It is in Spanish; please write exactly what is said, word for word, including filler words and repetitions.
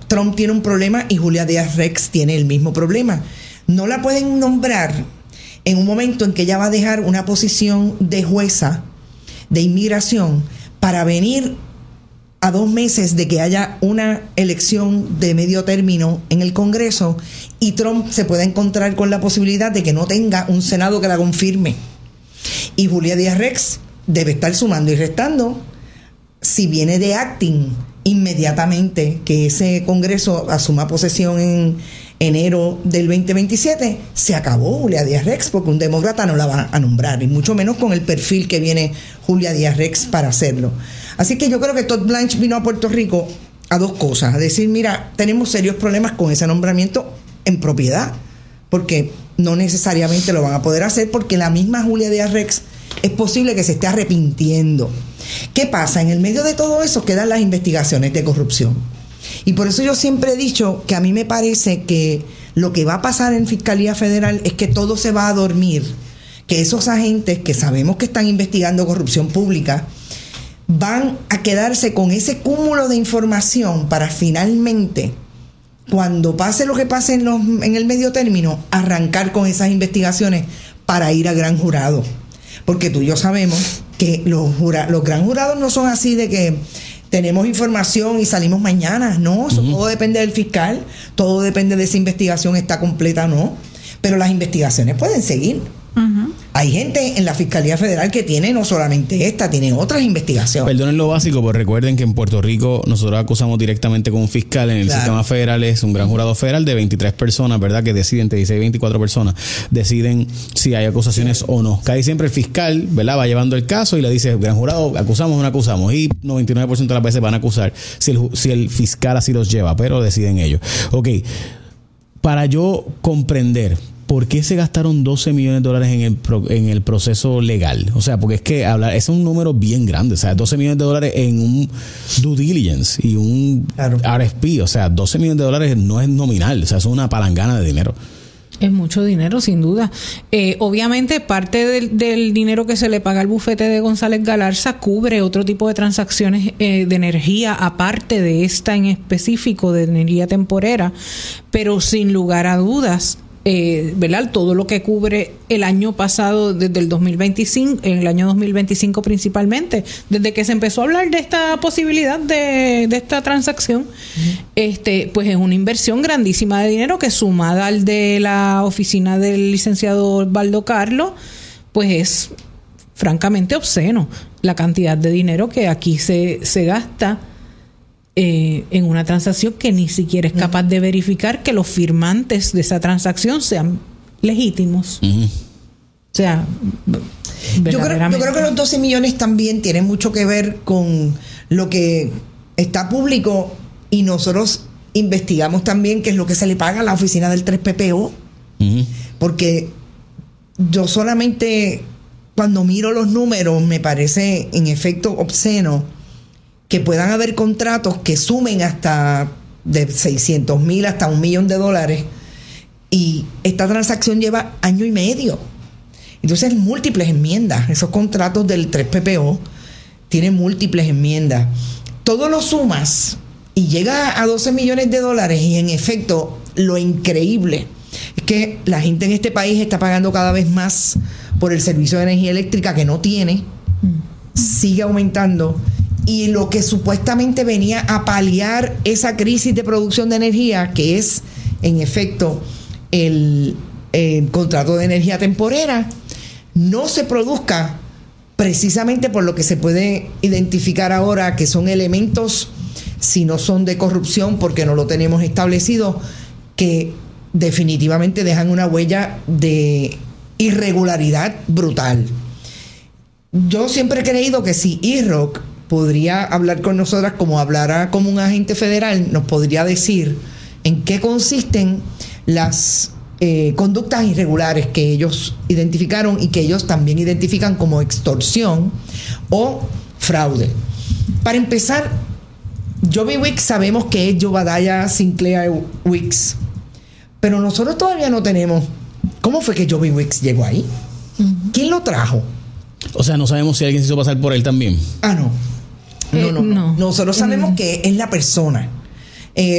Trump tiene un problema y Julia Díaz Rex tiene el mismo problema. No la pueden nombrar en un momento en que ella va a dejar una posición de jueza de inmigración para venir a dos meses de que haya una elección de medio término en el Congreso y Trump se pueda encontrar con la posibilidad de que no tenga un Senado que la confirme. Y Julia Díaz Rex debe estar sumando y restando. Si viene de acting inmediatamente que ese Congreso asuma posesión en enero del veinte veintisiete, se acabó Julia Díaz Rex, porque un demócrata no la va a nombrar, y mucho menos con el perfil que viene Julia Díaz Rex para hacerlo. Así que yo creo que Todd Blanche vino a Puerto Rico a dos cosas: a decir, mira, tenemos serios problemas con ese nombramiento en propiedad, porque no necesariamente lo van a poder hacer, porque la misma Julia Díaz Rex es posible que se esté arrepintiendo. ¿Qué pasa? En el medio de todo eso quedan las investigaciones de corrupción. Y por eso yo siempre he dicho que a mí me parece que lo que va a pasar en Fiscalía Federal es que todo se va a dormir, que esos agentes que sabemos que están investigando corrupción pública van a quedarse con ese cúmulo de información para finalmente, cuando pase lo que pase en, los, en el medio término, arrancar con esas investigaciones para ir a gran jurado. Porque tú y yo sabemos que los, jura, los gran jurados no son así de que tenemos información y salimos mañana. No, eso uh-huh. todo depende del fiscal, todo depende de si investigación está completa o no. Pero las investigaciones pueden seguir. Uh-huh. Hay gente en la Fiscalía Federal que tiene no solamente esta, tiene otras investigaciones. Perdonen lo básico, pero recuerden que en Puerto Rico nosotros acusamos directamente con un fiscal. En el claro. sistema federal es un gran jurado federal de veintitrés personas, ¿verdad? Que deciden, te dice veinticuatro personas, deciden si hay acusaciones sí. o no. Casi siempre el fiscal, ¿verdad? Va llevando el caso y le dice, gran jurado, acusamos o no acusamos. Y noventa y nueve por ciento de las veces van a acusar si el, si el fiscal así los lleva, pero deciden ellos. Ok, para yo comprender ¿por qué se gastaron doce millones de dólares en el pro, en el proceso legal? O sea, porque es que hablar, es un número bien grande. O sea, doce millones de dólares en un due diligence y un claro. R F P. O sea, doce millones de dólares no es nominal. O sea, es una palangana de dinero. Es mucho dinero, sin duda. Eh, obviamente, parte del, del dinero que se le paga al bufete de González Galarza cubre otro tipo de transacciones eh, de energía, aparte de esta en específico, de energía temporera. Pero sin lugar a dudas, Eh, ¿verdad? Todo lo que cubre el año pasado, desde el dos mil veinticinco, en el año dos mil veinticinco principalmente, desde que se empezó a hablar de esta posibilidad de, de esta transacción, uh-huh. este, pues es una inversión grandísima de dinero que, sumada al de la oficina del licenciado Osvaldo Carlos, pues es francamente obsceno la cantidad de dinero que aquí se, se gasta Eh, en una transacción que ni siquiera es capaz de verificar que los firmantes de esa transacción sean legítimos. Uh-huh. O sea, yo creo, yo creo que los doce millones también tienen mucho que ver con lo que está público, y nosotros investigamos también qué es lo que se le paga a la oficina del tres P P O. Uh-huh. Porque yo solamente cuando miro los números me parece en efecto obsceno que puedan haber contratos que sumen hasta de seiscientos mil hasta un millón de dólares, y esta transacción lleva año y medio. Entonces, múltiples enmiendas. Esos contratos del tres P P O tienen múltiples enmiendas. Todo lo sumas y llega a doce millones de dólares, y en efecto, lo increíble es que la gente en este país está pagando cada vez más por el servicio de energía eléctrica que no tiene. Sigue aumentando. Y lo que supuestamente venía a paliar esa crisis de producción de energía, que es en efecto el, el contrato de energía temporera, no se produzca, precisamente por lo que se puede identificar ahora que son elementos, si no son de corrupción porque no lo tenemos establecido, que definitivamente dejan una huella de irregularidad brutal. Yo siempre he creído que si I R O C podría hablar con nosotras como hablara como un agente federal, nos podría decir en qué consisten las eh, conductas irregulares que ellos identificaron y que ellos también identifican como extorsión o fraude. Para empezar, Joby Wicks sabemos que es Jobadiah Sinclair Wicks, pero nosotros todavía no tenemos cómo fue que Joby Wicks llegó ahí. Uh-huh. ¿Quién lo trajo? O sea, no sabemos si alguien se hizo pasar por él también. Ah, no. No, no, no. no. Nosotros sabemos mm. que es la persona.